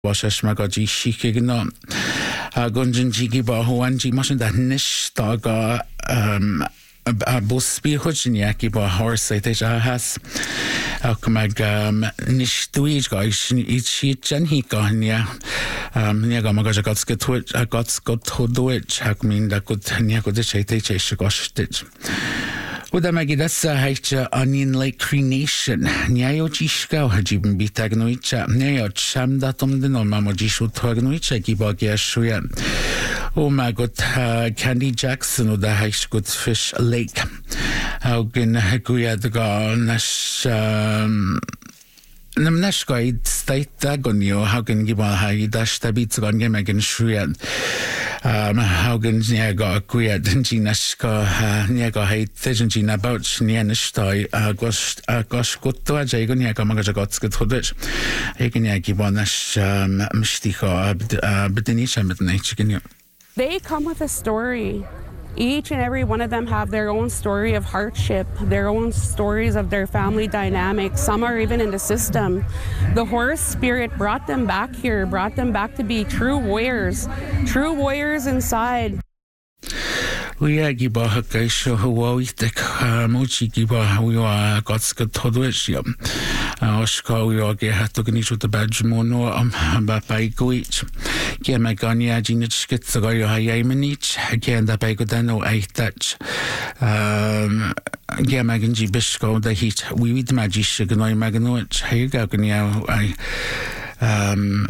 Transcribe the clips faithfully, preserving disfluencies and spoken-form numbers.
Washash magaji shikigno. Gunjin jigi bahuanji mashin da nish daga um a busby hujniaki ba horse ite has. Alkamag um nish tuij guys each sheet janhi ganya. Um niaga magaja gots get twitch I got got to do it. Hakmin da good niago de chete chesh gosh stitch. Uda magi dasa haicha onion lake cremation. Nyayo jishka hajibin bitagnoicha. Nyayo chamda tom de no mamojishu tagnoicha gibagia shuya. Oh my god, Candy Jackson uda haish good fish lake. Haugen haguya daga nash um Nam nashkoid state dagonio haugen giba hai dash tabits gon gemagen shuya. Um, haugen niaga guia dinji nashka niaga hai tejanji nabouch nianishtai gosh gosh gutto ajago niaga magaja gotskut hodich egen niagi bonash mishtika bedinisha mit nachigen. They come with a story. Each and every one of them have their own story of hardship, their own stories of their family dynamics. Some are even in the system. The horse spirit brought them back here, brought them back to be true warriors, true warriors inside. We are giba hakaisho Hawaii tek mochi giba we are gotska todwishim. Oshka we are get hatognish with the badge mono um by goich. Gemagania jinitskit zagayo hayamanich, again the bagodano I touch. Um Gemaganji bishko the heat we with magish ganoi maganoich. Hayagagania I um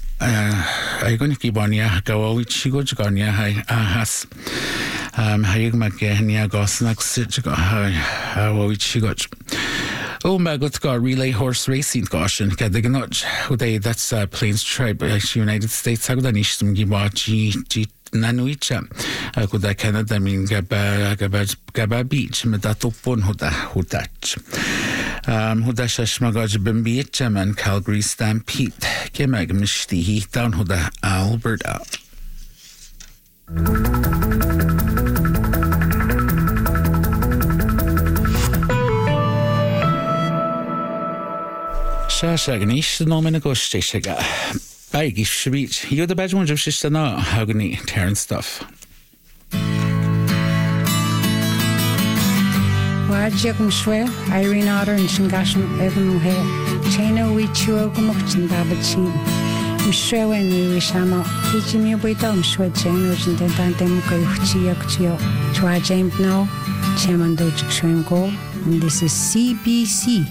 I going to keep on ya go which she goes on ya has. Um, hayag magania gosnak sit go how which she got. Oh my god, got relay horse racing caution. Get the notch. Uday that's uh, Plains Tribe, uh, United States. How the nish some giba G G nanuicha. I could that Canada mean gaba gaba gaba beach. Medato pon huda hudach. Um, Hudashash magaj bimbicha man Calgary Stampede. Kemag mishti he down huda Alberta. Shashaganish, no menagostishaga. Bagish beach. You're the badge one of Shistana, Hagani, Terrence stuff. Wajak Swear, Irene Otter and Shingashan Evan Muhe, Chino Wichu Gumuchin Babachin, Mshwe and Wishama, Hijimi Buita, Mshwe Janos and Dentantem Kuchio, Chua James No, Chairman Dojik Shwengo, and this is C B C.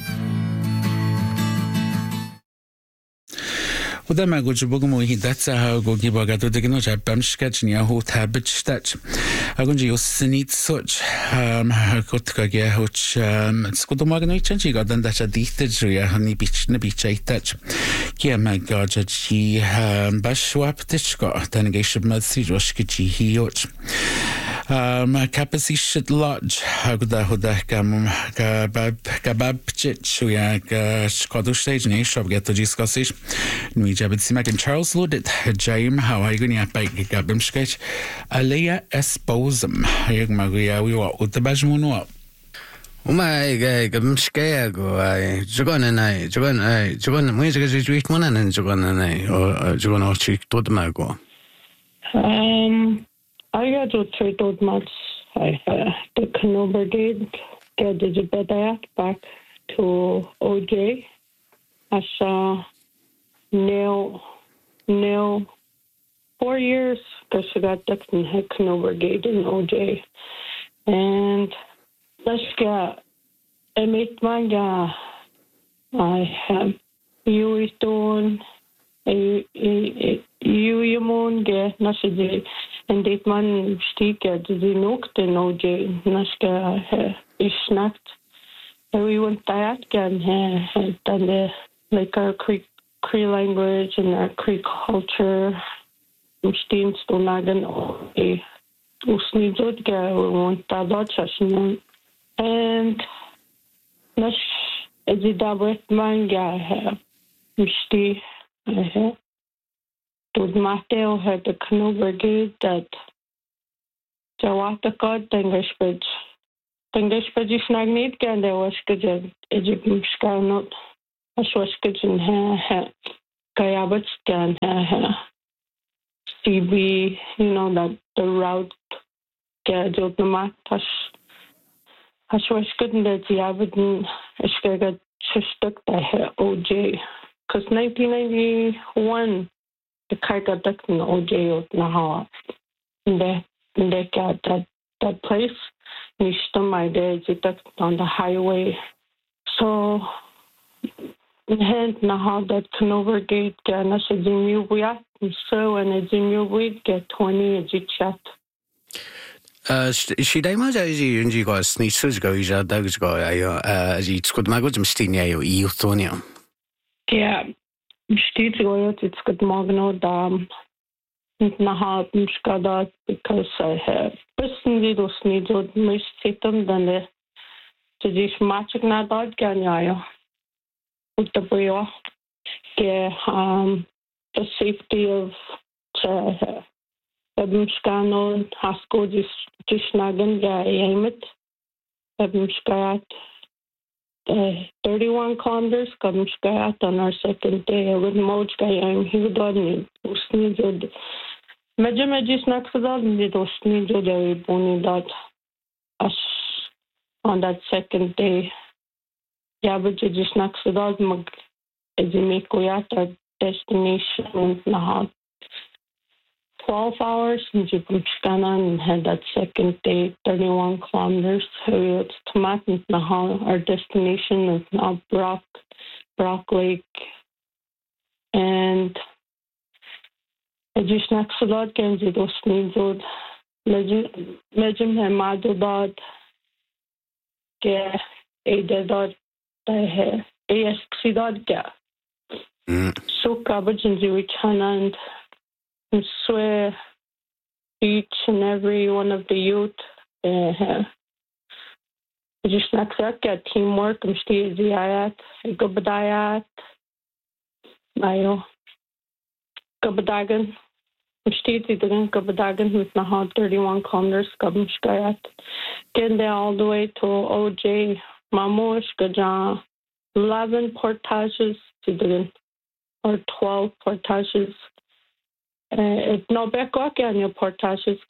Uda maguj bugumu hi datsa ha go gibaga to degno ja bamskach nia ho tabit stach. Agunji yosinit such um kotka ge hoch um skudomagno ichanji gadan dacha dihted ruya hani bich na bichai touch. Kia magaja ji um bashwap tichka tanigation madsi roshkichi hi och. Um, Kapasi shit lodge. Hagda huda gam gabab gabab chit shuya skadu stage ne shop get to discussish. Nui jabit simak and Charles Ludit Jaim how I gonna bike gabim sketch. Alea esposum. Hayag magia we wa utabajmuno. Uma gabim skea go I jugon and I jugon I jugon we just one and jugon and I or jugon or chick to the mago. Um I got to three told months. I uh, the Canoe Brigade got the back to O J. I saw Neil Neil four years because I got the Canoe Brigade in O J. And let's get I made my guy. I have you is doing a you you moon get nothing. En dit man stieke die nokte no je naska is snapt. And we went that again and then the like our Creek Cree language and our Cree culture. Steen stonagen e usni dot ga we want that chashin. And nas edi dabret manga have misti eh Dod Mateo had the Canoe Brigade that Jawata God Tangashpage. Tangashpage is not need and there was good Egypt Scarnot. As was good in her Kayabats can C B, you know, that the route get out the mat. Has was good that the Abaddon is got stuck by O J. Because nineteen ninety-one, the car got stuck in O J out in the hall. And they, and they got that, that place. And he stood my day, they stuck on the highway. So, and now that Canover Gate get a Jimmy Wiat, and so when a Jimmy Wiat get twenty as you chat. Si dai ma ji unji go sni sus go ja da go ayo ji skud ma go mstini ayo I utonio. Ja, steht go jetzt gut morgen da na haben skada because I have person die dos ni do mis sitam dann to dis matching na dot gan ayo. Ut the boy ke um the safety of uh, Ebmskano Hasko Jishnagan Gayamit Ebmskat thirty-one kilometers Kabmskat on our second day with Moj Gayam Hudoni Usnijod Majamajis Naxadad did Usnijod Boni dot us on that second day. Yabajis Naxadad Mag Ezimikoyat our destination Nahad. twelve hours in Jibumskana and had that second day, thirty-one kilometers. So it's Tomat and Nahal. Our destination is now Brock, Brock Lake. And I just next to that, Genji dos Nizod, Legend Hamadodad, Ge, Adadad, Asksidad, Ge. So Cabbage and Ziwichana and and swear each and every one of the youth uh, just naksak at teamwork and stay ziayat gobadayat mayo gobadagan stay zidagan gobadagan with naha thirty-one kilometers kabmshkayat get there all the way to O J Mamosh Gajan eleven portages zidagan or twelve portages. It no back up on your portages.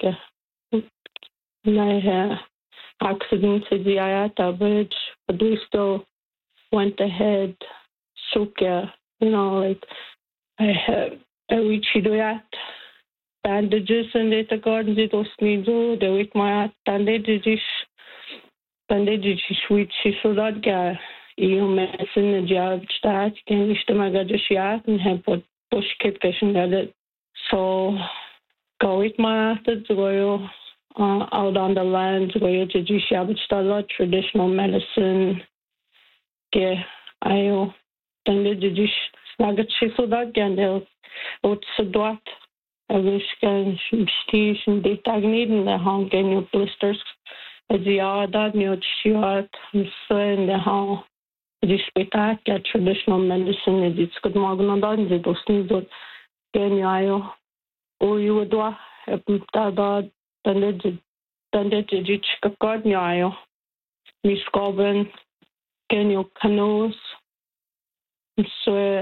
I accident to the Ayata bridge, but we still went ahead. Suka, you know, like I have I reached that bandages and the gardens. It was needed. The week my bandages, bandages, which is so that guy. You medicine the job start. Can you still my gadget yet and have put push kit question that it. So, go with my after to go uh, out on the land, to go to Jishabitstala, traditional medicine. Get I then the Jish Snagat Shisodak and they'll out Sadwat. I wish can station they tag need in the hong and your blisters as the other new shirt and so in the hong. This betak get traditional medicine, it's good morgan on the Dosni. Genyayo, oh, you would do a tada, then the Jich Kakarnyayo, Miss Goblin, Genyo canoes, so I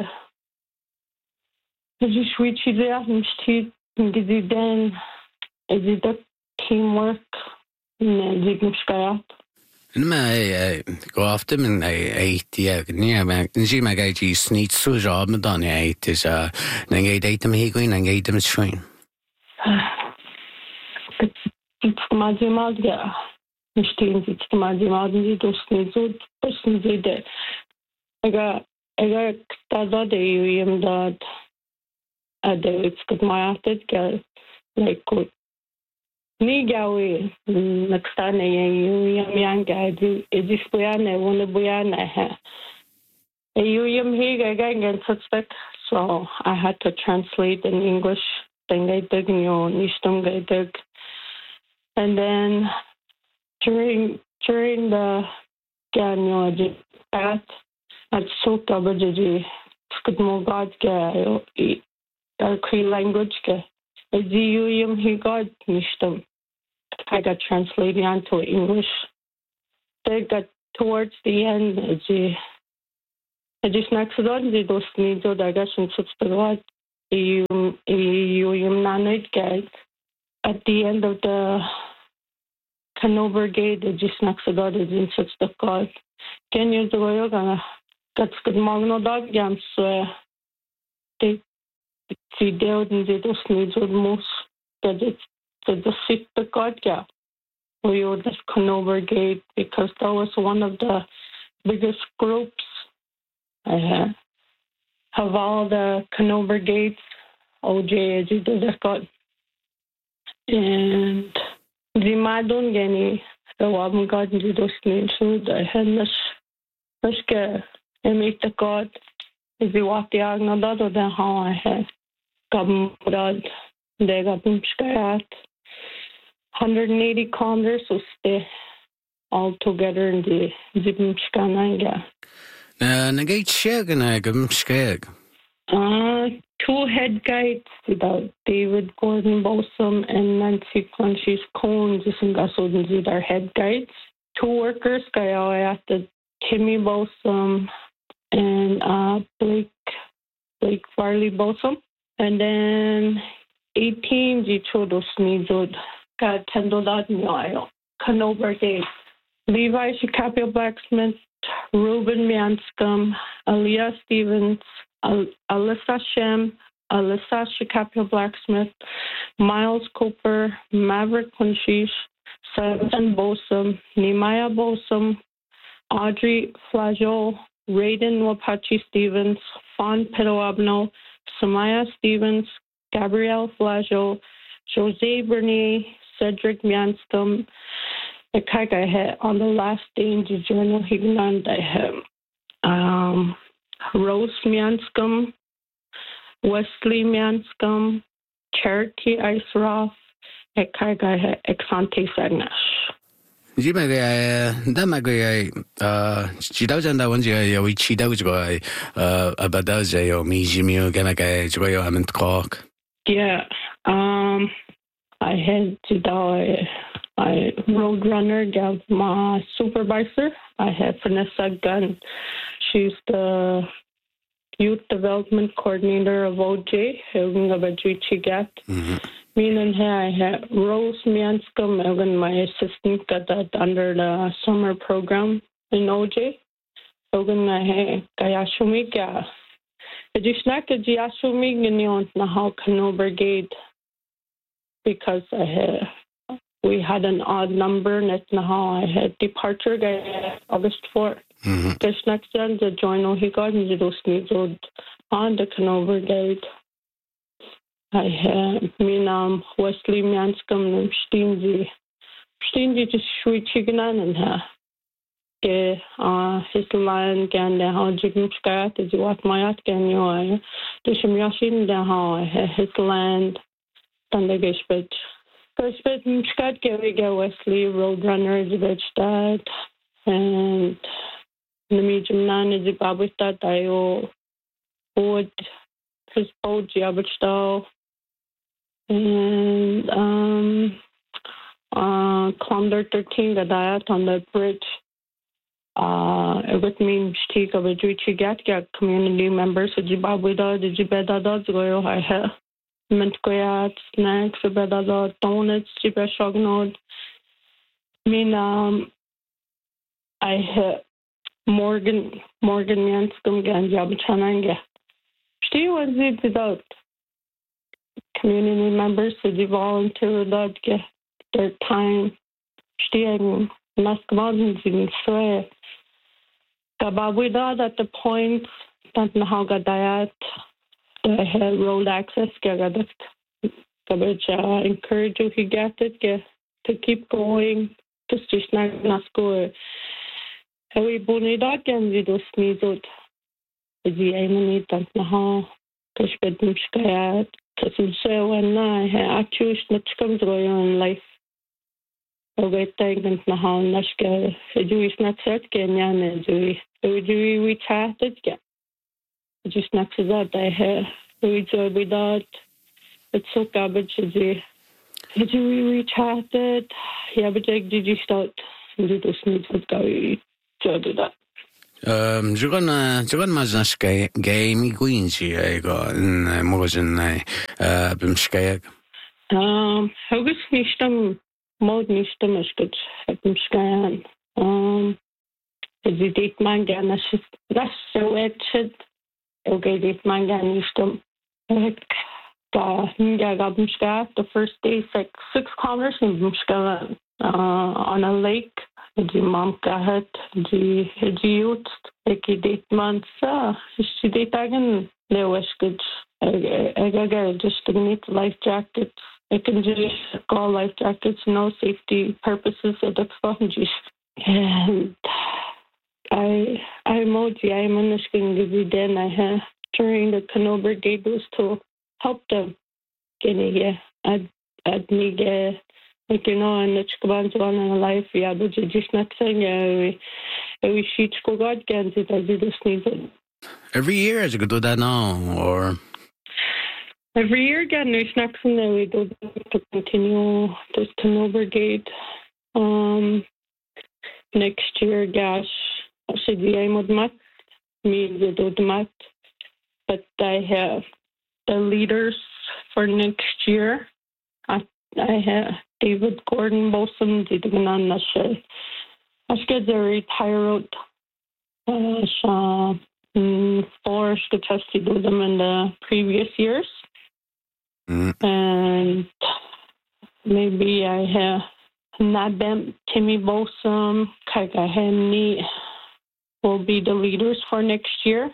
just reach there and street and did it then, is it the teamwork in the Zigmuskayat? Ma go after min eight yeah near ma nji ma gai ji sneet so job ma don eight is uh nangai date me going nangai dem shrine it's mazimal ja stehen it's mazimal die dos nicht so person sie der aga aga tada de yum that uh it's good my after girl like good Ni gawe nakstane yu yam yang ga di edis buyane one buyane ha yu yam he ga ga suspect so I had to translate in English then I did you nistum ga did and then during during the ganyo at at so kabaji skut mo god ga our Cree language ga yu yam he got nistum I got translated onto English. They got towards the end, just next to that, they don't need to dash and such the God. You, you, you, nanite guys. At the end of the Canover Gate, they just next to that, is in such the God. Can you do it? That's good. Magno dog jams. They see there and they don't need to most. That it's the sit the God gap. We were this Canover Gate because that was one of the biggest groups. I have, have all the Canover Gates, O J, as you did that got. And the Madon Geni, the Wabam God, and the Dustin, so I had much, much care. I make the God, if you walk the Agna, other than how I had. Gabbrad, they got them skyat. one hundred eighty kilometers, so stay all together in the Zibim Skananga. Na na gate shag and I gum skag. Uh, two head guides without David Gordon Bosom and Nancy Crunchy's Cones and Gasodin are head guides. Two workers, Kaya at the Timmy Bosom and uh, Blake Blake Farley Bosom. And then eighteen Gichodos Nizod got Tendodot Nile, Canover Gate. Levi Shikapio Blacksmith, Ruben Manscom, Aaliyah Stevens, Al- Alyssa Shem, Alyssa Shikapio Blacksmith, Miles Cooper, Maverick Punshish, Seven Bosom, Nehemiah Bosom, Audrey Flageol, Raiden Wapachi Stevens, Fawn Pedoabno, Samaya Stevens, Gabrielle Flageol, Jose Bernier, Cedric Manscom. I had on the last day in the journal, Hignan, I have um, Rose Manscom, Wesley Manscom, Charity Iceroff, I had Exante Sagnash. Chỉ mà cái đó mà cái chỉ đạo chân đạo vấn đề有chỉ đạo这个呃啊不到这有米几米个那个这个有他们talk. Yeah, um, I had to die. I Roadrunner got my supervisor. I had Vanessa Gunn. She's the youth development coordinator of O J. Mm-hmm. Me and her, I had Rose Manscom, and my assistant got that under the summer program in O J. Ogun I had Gayashumika. I just snacked at Yashumig na how Canover Gate because I had. We had an odd number, and now I had departure guy August fourth. This next time, the journal he got in the needs on the Canover Gate. I had me now Wesley Manscom and Steenzy. Steenzy just sweet chicken and her. Okay, uh, his line can the how Jim Scott is what my at can you I the Shimyashin the how I had his land, Thundergate. First bit Scott gave Wesley Roadrunner is a bitch that and the medium nan is a babbish that I would his boat Jabberstow and um uh Clonder thirteen the diet on the bridge. Uh it would mean take of a Juichi get get community members of Zimbabwe the Jibeda go I have. Mint goyat, snacks, a bed of donuts, chipa shognod. Mean, um, I had Morgan, Morgan Manscom, and Jabchananga. She was it without community members to volunteer without get their time. She and Mascomodins in swear. Gabawida at the point that Nahaga diet. I had road access. I got to encourage you to get it to keep going. Just just not not school. We bunny dog and we do sneeze out. The aiming it and now push bedroom sky. Because so when I choose not to come to in life. I wait and now Nashka. Do is not set Kenyan and do we we chatted. Just next to that, I had we joy with that. It's so garbage. Did you we chatted? Yeah, but did you start? Did you need to go joy with that? Um, Jugan, Jugan Maznas game Queensy, I got in Mosin, uh, Bimskaya. Um, August Nishtam, Mod Nishtam is good, Bimskayan. Um, the date manga, that's so it should, okay, date manga Nishtam. The first day, like six kilometers in Bimskaya, uh, on a lake. Die mamka het, die die youth, ik dit man sa, she dit again le weskid. I I got just need life jackets. I can just call life jackets, no safety purposes of the sponges. And I I emoji I managed to give you then I had during the Canoe Brigade was to help them get here. I'd I'd need get like, you know, and it's going on in life, yeah, but you just not saying, yeah, we should go God against it, I just need it. Every year, as you could do that now, or? Every year, again, there's next thing that we do to continue this Canoe Brigade. Um, next year, gosh, I said, yeah, I'm with Matt, me, we do the Matt, but I have the leaders for next year. I, I have David Gordon Bosom did on the show. I get the retire out. Uh, so, four could tested with them in the previous years. Mm. And maybe I have not them, Timmy Bosom, Kaika Henny will be the leaders for next year.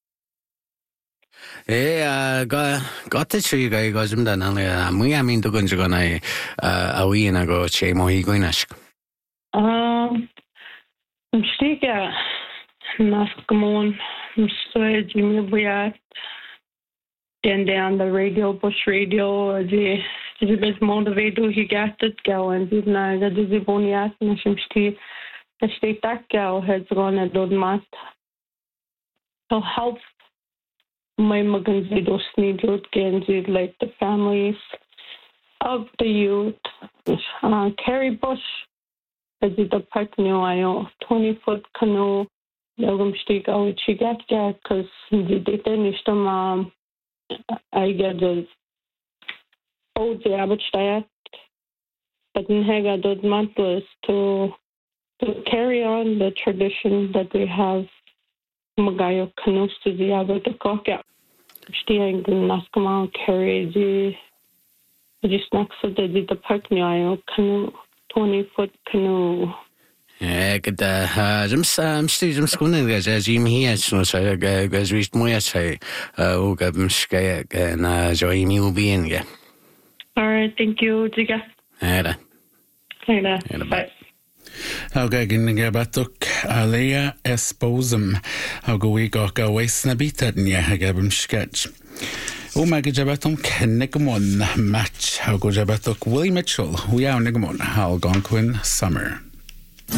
Yeah, got got to show you guys got some done. I'm we I mean to go and go na uh we na go che mo hi going ask. Um, I'm stiga nas come so Jimmy Boyat and down the radio Bush radio the the best motivated he got it going did na the the boniat na shimsti the state that gal has gone and done mat to help my Maganzi those need youth Genzi like the families of the youth. Uh, Carrie Bush, I did the park new I twenty foot canoe. Lagum stick out she got that because the data nistam um I get the old the average diet, but in Haga dot month was to to carry on the tradition that we have. Magayo canoes to the other the cock out. Steering the Naskama carry the just next to the the park new canoe twenty foot canoe. Yeah, good uh I'm I'm still I'm schooling guys as Jim here so so guys reached more say uh oh gabm skaya and uh joy me will be in yeah. All right, thank you, Jiga. Era. Era. Bye. Aga ginniga batuk alea esposum aga we go go waste na bitat nya gabm sketch. O mag jabatum kennigamon match aga jabatuk Willie Mitchell we are nigamon how gonquin summer.